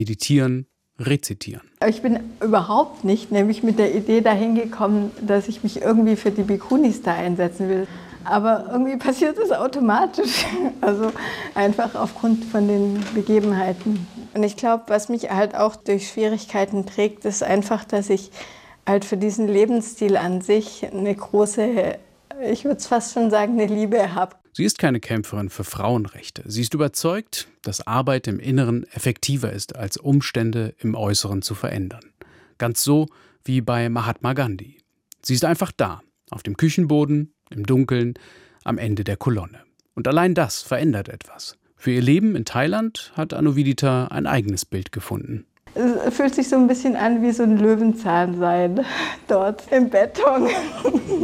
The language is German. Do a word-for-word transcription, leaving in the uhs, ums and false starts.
meditieren, rezitieren. Ich bin überhaupt nicht nämlich mit der Idee dahin gekommen, dass ich mich irgendwie für die Bhikkhunis da einsetzen will. Aber irgendwie passiert es automatisch, also einfach aufgrund von den Begebenheiten. Und ich glaube, was mich halt auch durch Schwierigkeiten trägt, ist einfach, dass ich halt für diesen Lebensstil an sich eine große, ich würde es fast schon sagen, eine Liebe habe. Sie ist keine Kämpferin für Frauenrechte. Sie ist überzeugt, dass Arbeit im Inneren effektiver ist, als Umstände im Äußeren zu verändern. Ganz so wie bei Mahatma Gandhi. Sie ist einfach da, auf dem Küchenboden, im Dunkeln, am Ende der Kolonne. Und allein das verändert etwas. Für ihr Leben in Thailand hat Anuvidita ein eigenes Bild gefunden. Es fühlt sich so ein bisschen an wie so ein Löwenzahnsein dort im Beton.